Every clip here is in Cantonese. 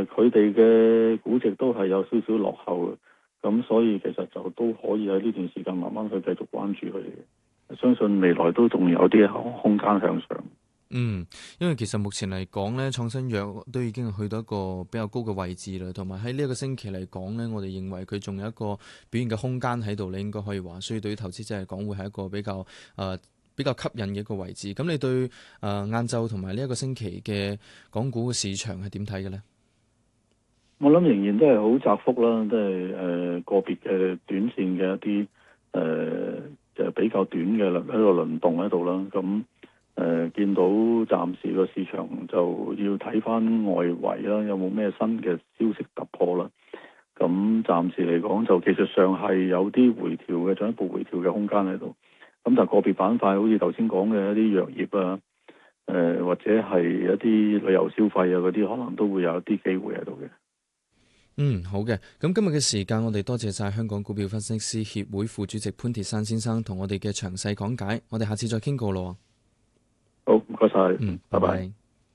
佢哋嘅估值都係有少少落後嘅，咁所以其實就都可以喺呢段時間慢慢去繼續關注佢哋嘅，相信未來都仲有啲空間向上。 因為其實目前嚟講咧，創新藥都已經去到一個比較高嘅位置啦，同埋喺呢一個星期嚟講咧，我哋認為佢仲有一個表現嘅空間喺度，你應該可以話，所以對於投資者嚟講，會係一個比較吸引嘅一個位置。咁你對晏晝同埋呢一個星期嘅港股嘅市場係點睇嘅咧？ 我諗仍然都係好窄幅啦，都係個別嘅短線嘅一啲就比較短嘅一個輪動喺度啦。咁見到暫時個市場就要睇翻外圍啦，有冇咩新嘅消息突破啦？咁暫時嚟講就技術上係有啲回調嘅，進一步回調嘅空間喺度。咁但係個別板塊好似頭先講嘅一啲藥業啊，或者係一啲旅遊消費啊嗰啲，可能都會有一啲機會喺度嘅。 好嘅。咁今日嘅時間，我哋多謝晒香港股票分析師協會副主席潘鐵珊先生同我哋嘅詳細講解。我哋下次再傾過咯。 好，唔該晒。拜拜。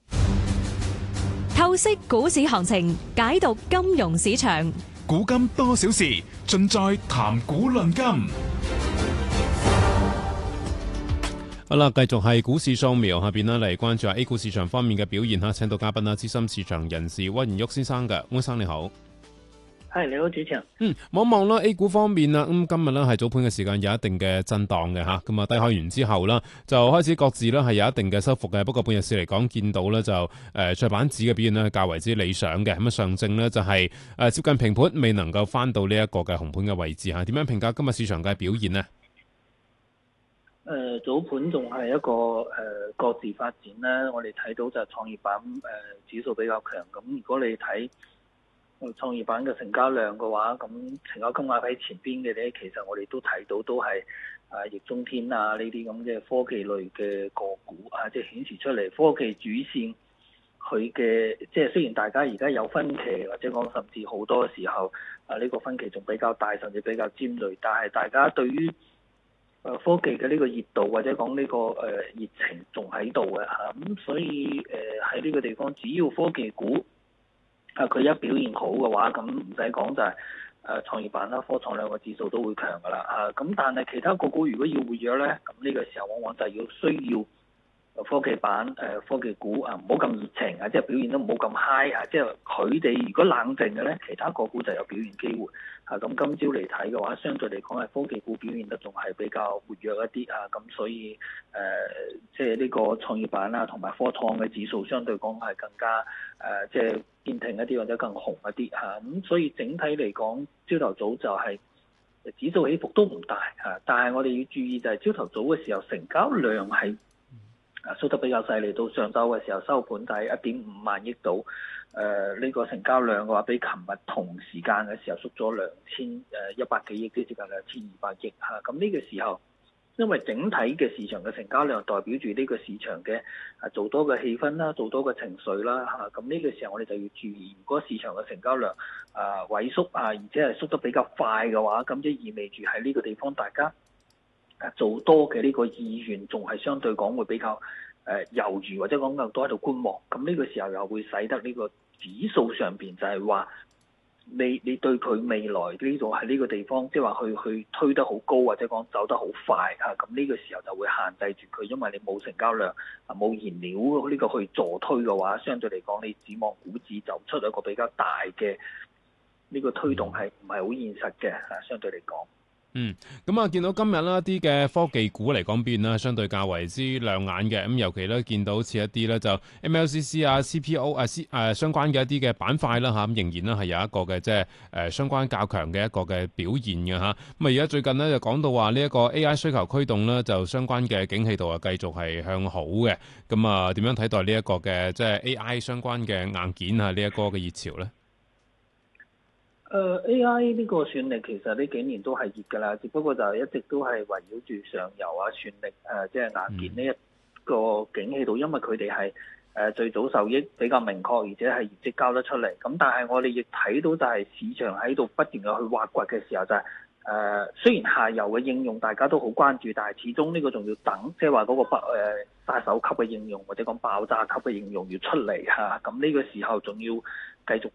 透析股市行情，解讀金融市場。 古今多少事，盡在談股論金。好啦，繼續係股市掃描下邊啦，嚟關注下 A 股市場方面嘅表現吓，請到嘉賓啦，資深市場人士溫賢旭先生嘅，溫生你好。 係，你好，主持人。 望一望啦 A 股方面啦，今日咧係早盤嘅時間有一定嘅震盪嘅吓，咁啊低開完之後啦，就開始各自咧係有一定嘅收復嘅。不過半日市嚟講，見到咧就創板指嘅表現咧較為之理想嘅，咁啊上證呢就係接近平盤，未能夠翻到呢一個嘅紅盤嘅位置吓。點樣評價今日市場嘅表現呢？ 早盤仲係一個各自發展啦。我哋睇到就係創業板指數比較強。咁如果你睇創業板嘅成交量嘅話，咁成交金額喺前邊嘅咧，其實我哋都睇到都係易中天啊呢啲咁嘅科技類嘅個股啊，即係顯示出嚟科技主線佢嘅，即係雖然大家而家有分歧，或者講甚至好多時候呢個分歧仲比較大，甚至比較尖銳，但係大家對於科技嘅呢個熱度或者講呢個熱情仲喺度嘅嚇，咁所以喺呢個地方，只要科技股佢一表現好嘅話，咁唔使講就係創業板啦、科創兩個指數都會強噶啦嚇。咁但係其他個股如果要活躍咧，咁呢個時候往往就需要科技板科技股唔好咁熱情啊，即係表現都唔好咁 high 啊，即係佢哋如果冷靜嘅咧，其他個股就有表現機會啊。咁今朝嚟睇嘅話，相對嚟講係科技股表現得仲係比較活躍一啲啊。咁所以即係呢個創業板啊同埋科創嘅指數相對講係更加即係堅挺一啲或者更紅一啲嚇。咁所以整體嚟講，朝頭早就係指數起伏都唔大嚇，但係我哋要注意就係朝頭早嘅時候成交量係縮得比較細，嚟到上週嘅時候收盤就係1.5萬億度，呢個成交量嘅話，比琴日同時間嘅時候縮咗2100幾億，即係接近2200億嚇。咁呢個時候，因為整體嘅市場嘅成交量代表住呢個市場嘅做多嘅氣氛啦，做多嘅情緒啦嚇。咁呢個時候我哋就要注意，如果市場嘅成交量萎縮而且係縮得比較快嘅話，咁即係意味住喺呢個地方大家做多嘅呢個意願仲係相對講會比較猶豫，或者講更多喺度觀望。咁呢個時候又會使得呢個指數上邊就係話你對佢未來呢度喺呢個地方，即係話去推得好高，或者講走得好快嚇。咁呢個時候就會限制住佢，因為你冇成交量冇燃料呢個去助推嘅話，相對嚟講你指望股指走出一個比較大嘅呢個推動係唔係好現實嘅相對嚟講。 咁啊，見到今日啦，啲嘅科技股嚟講變啦，相對較為之亮眼嘅。咁尤其咧，見到似一啲咧就 MLCC 啊、CPO 相關嘅一啲嘅板塊啦嚇，咁仍然咧係有一個嘅即係相關較強嘅一個嘅表現嘅嚇。咁啊，而家最近咧就講到話呢一個 AI 需求驅動咧，就相關嘅景氣度啊繼續係向好嘅。咁啊，點樣睇待呢一個嘅即係 AI 相關嘅硬件啊呢一個嘅熱潮咧？ AI 呢個算力其實呢幾年都係熱㗎啦，只不過就一直都係圍繞住上游算力即係硬件呢一個景氣度，因為佢哋係最早受益比較明確，而且係業績交得出嚟。咁但係我哋亦睇到就係市場喺度不斷嘅去挖掘嘅時候，就係雖然下游嘅應用大家都好關注，但係始終呢個仲要等，即係話嗰個殺手級嘅應用或者講爆炸級嘅應用要出嚟嚇。咁呢個時候仲要繼續